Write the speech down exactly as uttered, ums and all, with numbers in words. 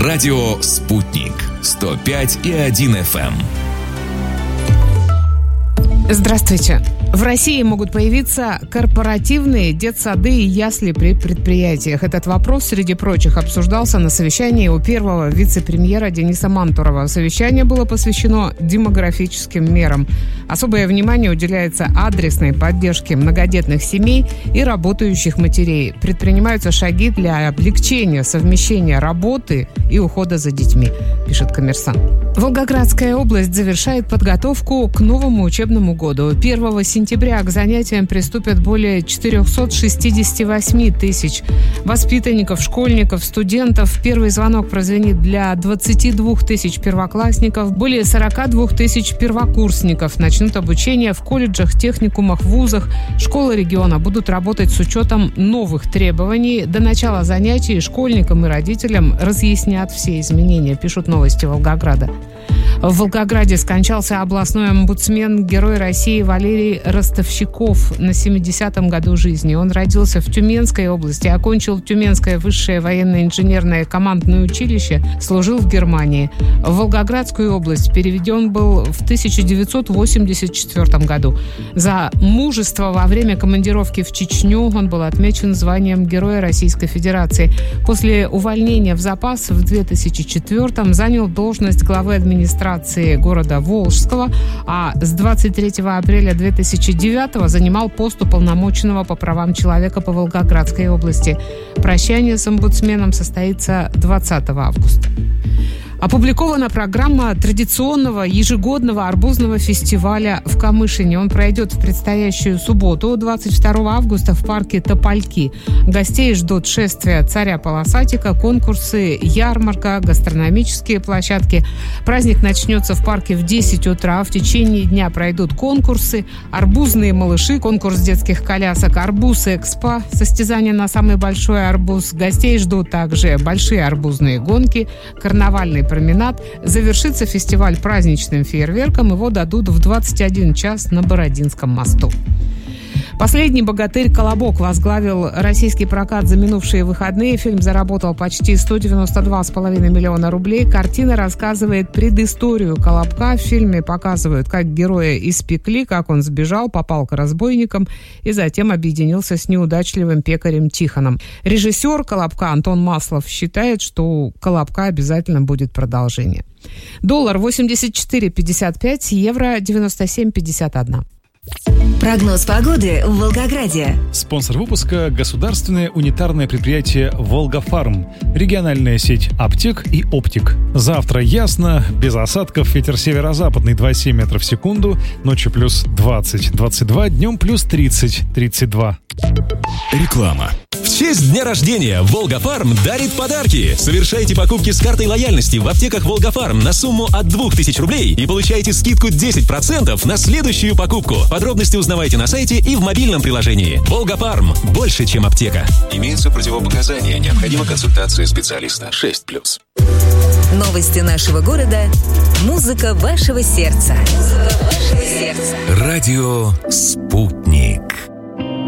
Радио «Спутник». сто пять и один эф эм. Здравствуйте. В России могут появиться корпоративные детсады и ясли при предприятиях. Этот вопрос, среди прочих, обсуждался на совещании у первого вице-премьера Дениса Мантурова. Совещание было посвящено демографическим мерам. Особое внимание уделяется адресной поддержке многодетных семей и работающих матерей. Предпринимаются шаги для облегчения совмещения работы и ухода за детьми, пишет «Коммерсант». Волгоградская область завершает подготовку к новому учебному году. первого сентября к занятиям приступят более четыреста шестьдесят восемь тысяч воспитанников, школьников, студентов. Первый звонок прозвенит для двадцать два тысяч первоклассников, более сорок два тысяч первокурсников. Начнут обучение в колледжах, техникумах, вузах. Школы региона будут работать с учетом новых требований. До начала занятий школьникам и родителям разъяснят все изменения, пишут «Новости Волгограда». В Волгограде скончался областной омбудсмен, герой России Валерий Ростовщиков на семидесятом году жизни. Он родился в Тюменской области, окончил Тюменское высшее военно-инженерное командное училище, служил в Германии. В Волгоградскую область переведен был в тысяча девятьсот восемьдесят четвёртом году. За мужество во время командировки в Чечню он был отмечен званием Героя Российской Федерации. После увольнения в запас в две тысячи четвёртом занял должность главы администрации города Волжского, а с двадцать третьего апреля две тысячи девятого занимал пост уполномоченного по правам человека по Волгоградской области. Прощание с омбудсменом состоится двадцатого августа. Опубликована программа традиционного ежегодного арбузного фестиваля в Камышине. Он пройдет в предстоящую субботу, двадцать второго августа, в парке Топольки. Гостей ждут шествия царя-полосатика, конкурсы, ярмарка, гастрономические площадки. Праздник начнется в парке в десять утра. В течение дня пройдут конкурсы, арбузные малыши, конкурс детских колясок, арбуз-экспо, состязание на самый большой арбуз. Гостей ждут также большие арбузные гонки, карнавальный променад. Завершится фестиваль праздничным фейерверком. Его дадут в двадцать один час на Бородинском мосту. «Последний богатырь» Колобок возглавил российский прокат за минувшие выходные. Фильм заработал почти сто девяносто два с половиной миллиона рублей. Картина рассказывает предысторию Колобка. В фильме показывают, как героя испекли, как он сбежал, попал к разбойникам и затем объединился с неудачливым пекарем Тихоном. Режиссер Колобка Антон Маслов считает, что у Колобка обязательно будет продолжение. Доллар восемьдесят четыре пятьдесят пять, евро девяносто семь пятьдесят один. Прогноз погоды в Волгограде. Спонсор выпуска – государственное унитарное предприятие «Волгафарм», региональная сеть аптек и оптик. Завтра ясно, без осадков, ветер северо-западный двадцать семь метров в секунду, ночью плюс двадцать двадцать два, днем плюс тридцать тридцать два. Реклама. В честь дня рождения «Волгафарм» дарит подарки. Совершайте покупки с картой лояльности в аптеках «Волгафарм» на сумму от двух тысяч рублей и получайте скидку десять процентов на следующую покупку. Подробности узнавайте на сайте и в мобильном приложении. «Волгафарм» – больше, чем аптека. Имеются противопоказания. Необходима консультация специалиста. шесть плюс. Новости нашего города. Музыка вашего сердца. Музыка вашего сердца. Радио «Спутник».